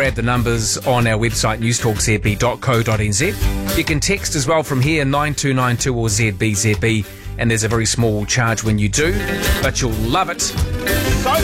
grab the numbers on our website, newstalkzb.co.nz. You can text as well from here, 9292 or ZBZB, and there's a very small charge when you do, but you'll love it. So